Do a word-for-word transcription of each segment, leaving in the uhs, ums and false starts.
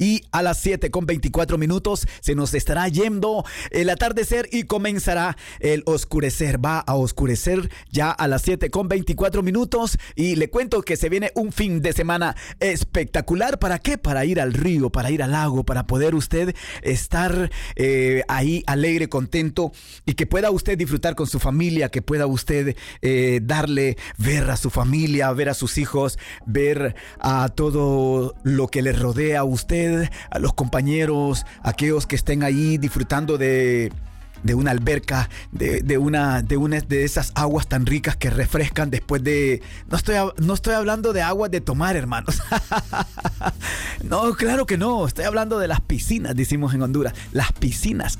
y a las siete con veinticuatro minutos se nos estará yendo el atardecer y comenzará el oscurecer. Va a oscurecer ya a las siete con veinticuatro minutos y le cuento que se viene un fin de semana espectacular. ¿Para qué? Para ir al río, para ir al lago, para poder usted estar eh, ahí alegre, contento y que pueda usted disfrutar con su familia, que pueda usted eh, darle, ver a su familia, ver a sus hijos, ver a todo lo que le rodea a usted, a los compañeros, aquellos que estén ahí disfrutando de... de una alberca, de, de una de una de esas aguas tan ricas que refrescan después de... No estoy, no estoy hablando de aguas de tomar, hermanos. No, claro que no. Estoy hablando de las piscinas, decimos en Honduras. Las piscinas.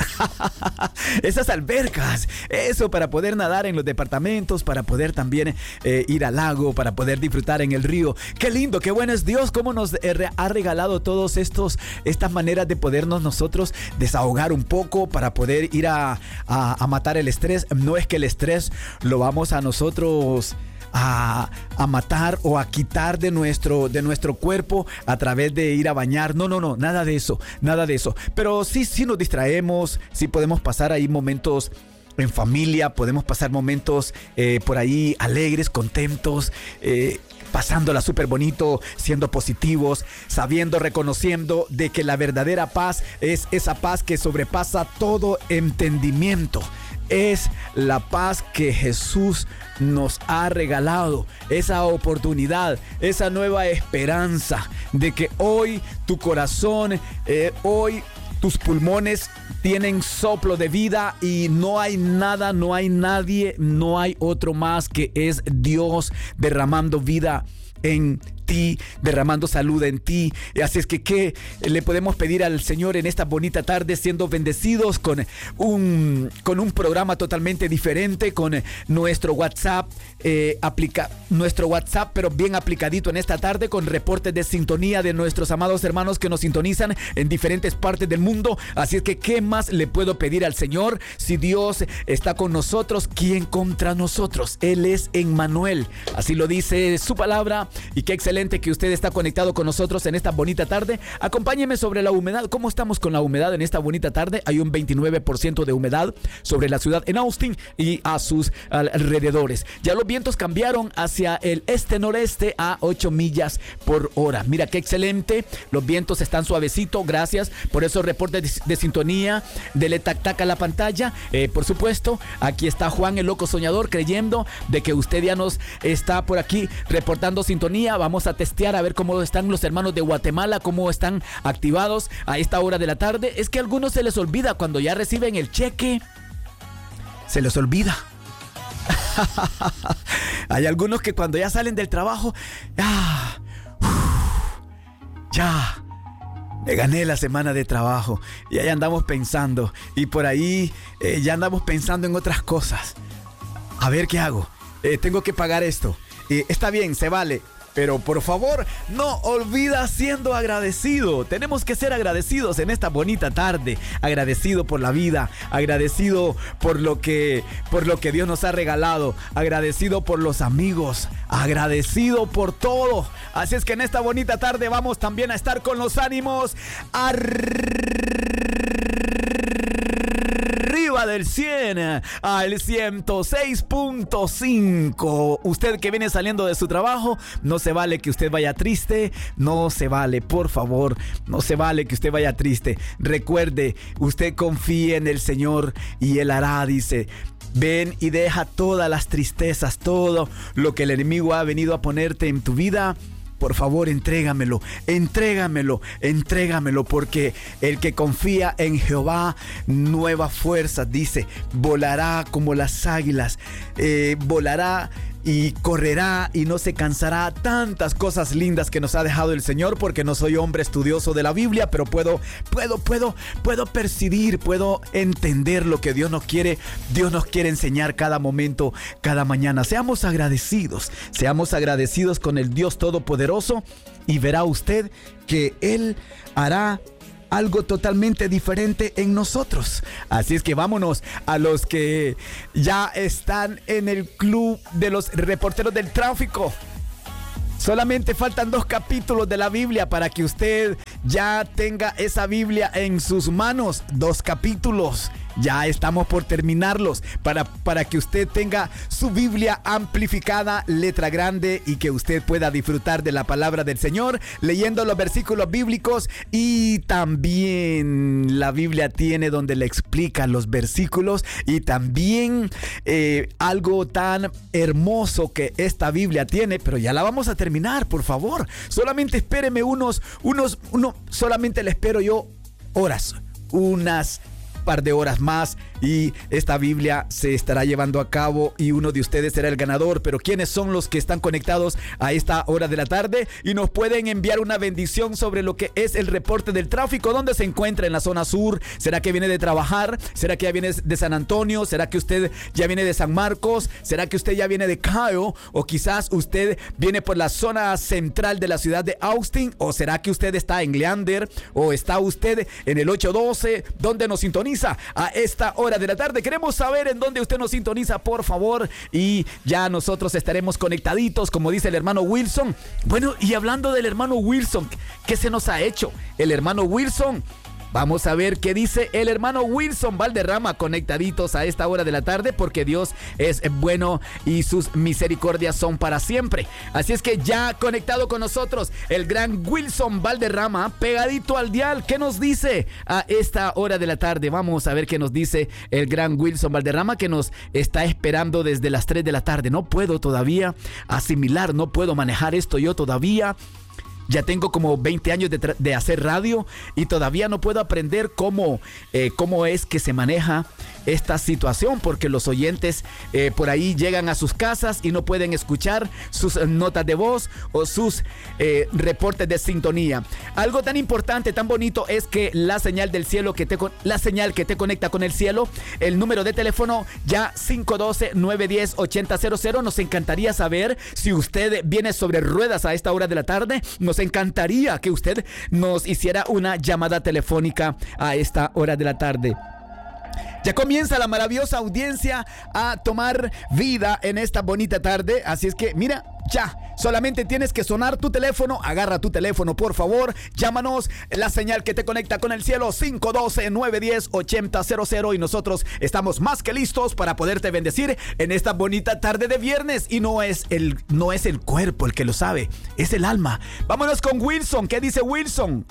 Esas albercas. Eso, para poder nadar en los departamentos, para poder también eh, ir al lago, para poder disfrutar en el río. Qué lindo, qué bueno es Dios, cómo nos eh, ha regalado todos estos estas maneras de podernos nosotros desahogar un poco, para poder ir a A, a matar el estrés. No es que el estrés lo vamos a nosotros a, a matar o a quitar de nuestro, de nuestro cuerpo a través de ir a bañar. No, no, no, nada de eso, nada de eso. Pero sí, sí nos distraemos, sí podemos pasar ahí momentos en familia, podemos pasar momentos eh, por ahí alegres, contentos, eh, pasándola súper bonito, siendo positivos, sabiendo, reconociendo de que la verdadera paz es esa paz que sobrepasa todo entendimiento. Es la paz que Jesús nos ha regalado, esa oportunidad, esa nueva esperanza de que hoy tu corazón, eh, hoy tus pulmones tienen soplo de vida y no hay nada, no hay nadie, no hay otro más que es Dios derramando vida en ti, derramando salud en ti. Así es que, ¿qué le podemos pedir al Señor en esta bonita tarde, siendo bendecidos con un, con un programa totalmente diferente, con nuestro WhatsApp, eh, aplica, nuestro WhatsApp, pero bien aplicadito en esta tarde, con reportes de sintonía de nuestros amados hermanos que nos sintonizan en diferentes partes del mundo? Así es que, ¿qué más le puedo pedir al Señor? Si Dios está con nosotros, ¿quién contra nosotros? Él es Emmanuel, así lo dice su palabra. Y qué excelente que usted está conectado con nosotros en esta bonita tarde. Acompáñeme sobre la humedad. ¿Cómo estamos con la humedad en esta bonita tarde? Hay un veintinueve por ciento de humedad sobre la ciudad en Austin y a sus alrededores. Ya los vientos cambiaron hacia el este-noreste a ocho millas por hora. Mira qué excelente. Los vientos están suavecitos. Gracias por esos reportes de, de sintonía. Dele tac tac a la pantalla. Eh, por supuesto, aquí está Juan el Loco Soñador, creyendo de que usted ya nos está por aquí reportando sintonía. Vamos a testear a ver cómo están los hermanos de Guatemala, cómo están activados a esta hora de la tarde. Es que a algunos se les olvida cuando ya reciben el cheque. Se les olvida. Hay algunos que cuando ya salen del trabajo, ah, uf, ya me gané la semana de trabajo y ahí andamos pensando, y por ahí eh, ya andamos pensando en otras cosas. A ver qué hago. Eh, tengo que pagar esto. Eh, está bien, se vale. Pero por favor, no olvida siendo agradecido. Tenemos que ser agradecidos en esta bonita tarde. Agradecido por la vida, agradecido por lo que, por lo que Dios nos ha regalado, agradecido por los amigos, agradecido por todo. Así es que en esta bonita tarde vamos también a estar con los ánimos arriba del cien al ciento seis punto cinco. Usted que viene saliendo de su trabajo, no se vale que usted vaya triste, no se vale, por favor, no se vale que usted vaya triste. Recuerde, usted confíe en el Señor y Él hará, dice. Ven y deja todas las tristezas, todo lo que el enemigo ha venido a ponerte en tu vida. Por favor, entrégamelo, entrégamelo, entrégamelo, porque el que confía en Jehová, nuevas fuerzas, dice, volará como las águilas, eh, volará y correrá y no se cansará. Tantas cosas lindas que nos ha dejado el Señor, porque no soy hombre estudioso de la Biblia, pero puedo, puedo, puedo, puedo percibir, puedo entender lo que Dios nos quiere, Dios nos quiere enseñar cada momento, cada mañana. Seamos agradecidos, seamos agradecidos con el Dios Todopoderoso y verá usted que Él hará algo totalmente diferente en nosotros. Así es que vámonos a los que ya están en el club de los reporteros del tráfico. Solamente faltan dos capítulos de la Biblia para que usted ya tenga esa Biblia en sus manos. Dos capítulos. Ya estamos por terminarlos para, para que usted tenga su Biblia amplificada, letra grande, y que usted pueda disfrutar de la palabra del Señor leyendo los versículos bíblicos. Y también la Biblia tiene donde le explica los versículos, y también eh, algo tan hermoso que esta Biblia tiene, pero ya la vamos a terminar, por favor. Solamente espéreme unos, unos, uno, solamente le espero yo horas, unas par de horas más, y esta Biblia se estará llevando a cabo y uno de ustedes será el ganador. Pero ¿quiénes son los que están conectados a esta hora de la tarde y nos pueden enviar una bendición sobre lo que es el reporte del tráfico? ¿Dónde se encuentra? ¿En la zona sur? ¿Será que viene de trabajar? ¿Será que ya viene de San Antonio? ¿Será que usted ya viene de San Marcos? ¿Será que usted ya viene de Kyle? ¿O quizás usted viene por la zona central de la ciudad de Austin? ¿O será que usted está en Leander? ¿O está usted en el ocho doce? ¿Dónde nos sintoniza a esta hora de la tarde? Queremos saber en dónde usted nos sintoniza, por favor, y ya nosotros estaremos conectaditos, como dice el hermano Wilson. Bueno, y hablando del hermano Wilson, ¿qué se nos ha hecho el hermano Wilson? Vamos a ver qué dice el hermano Wilson Valderrama, conectaditos a esta hora de la tarde, porque Dios es bueno y sus misericordias son para siempre. Así es que ya conectado con nosotros el gran Wilson Valderrama, pegadito al dial. ¿Qué nos dice a esta hora de la tarde? Vamos a ver qué nos dice el gran Wilson Valderrama, que nos está esperando desde las tres de la tarde. No puedo todavía asimilar, no puedo manejar esto yo todavía. Ya tengo como veinte años de, tra- de hacer radio y todavía no puedo aprender cómo, eh, cómo es que se maneja esta situación, porque los oyentes eh, por ahí llegan a sus casas y no pueden escuchar sus notas de voz o sus eh, reportes de sintonía. Algo tan importante, tan bonito, es que la señal del cielo, que te, la señal que te conecta con el cielo, el número de teléfono ya cinco uno dos, nueve uno cero, ocho cero cero cero. Nos encantaría saber si usted viene sobre ruedas a esta hora de la tarde. Nos encantaría que usted nos hiciera una llamada telefónica a esta hora de la tarde. Ya comienza la maravillosa audiencia a tomar vida en esta bonita tarde. Así es que, mira, ya, solamente tienes que sonar tu teléfono. Agarra tu teléfono, por favor. Llámanos, la señal que te conecta con el cielo, cinco uno dos, nueve uno cero, ocho cero cero. Y nosotros estamos más que listos para poderte bendecir en esta bonita tarde de viernes. Y no es el, no es el cuerpo el que lo sabe, es el alma. Vámonos con Wilson. ¿Qué dice Wilson?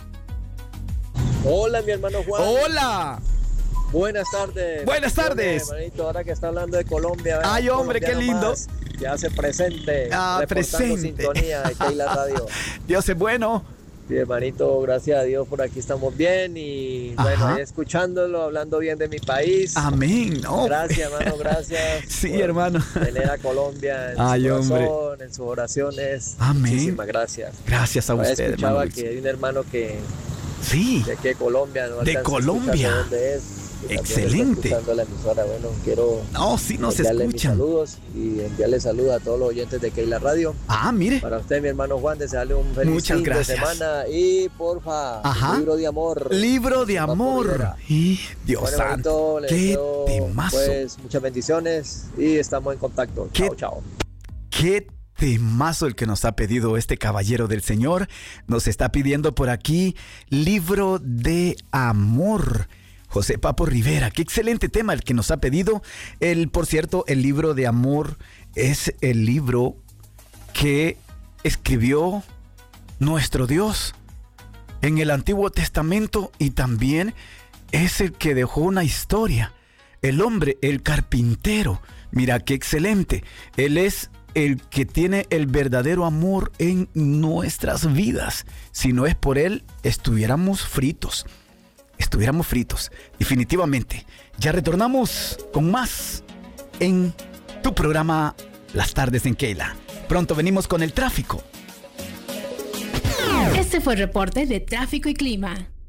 Hola, mi hermano Juan. Hola. Buenas tardes. Buenas tardes. Hermanito, ahora que está hablando de Colombia. ¿verdad? Ay, hombre, qué lindo. Que hace presente. Ah, presente. Sintonía de Keila Radio. Dios es bueno. Sí, hermanito, gracias a Dios por aquí estamos bien y Ajá. bueno, ahí escuchándolo, hablando bien de mi país. Amén. No. Gracias, hermano, gracias. Sí, hermano. Tener a Colombia en Ay, su corazón, hombre. en sus oraciones. Amén. Muchísimas gracias. Gracias a Ahora usted, escuchaba hermano. que hay un hermano que Sí. de aquí de Colombia, no De Colombia. dónde es. Excelente. Escuchando la emisora. Bueno, quiero No, sí nos enviarle mis escuchan. saludos y enviarle saludos a todos los oyentes de Keila Radio. Ah, mire. Para usted, mi hermano Juan, desearle un feliz Muchas fin gracias. de semana y porfa, Ajá. libro de amor. Libro de Papo amor. Rivera. Y Dios Bueno, santo. hermanito, le Qué deseo, temazo. pues, muchas bendiciones y estamos en contacto. Qué- Chao, chao. Qué temazo el que nos ha pedido este caballero del Señor. Nos está pidiendo por aquí libro de amor. José Papo Rivera, qué excelente tema el que nos ha pedido. El, por cierto, el libro de amor es el libro que escribió nuestro Dios en el Antiguo Testamento, y también es el que dejó una historia. El hombre, el carpintero. Mira qué excelente. Él es el que tiene el verdadero amor en nuestras vidas. Si no es por él, estuviéramos fritos. Estuviéramos fritos, definitivamente. Ya retornamos con más en tu programa Las Tardes en Keila. Pronto venimos con el tráfico. Este fue el reporte de tráfico y clima.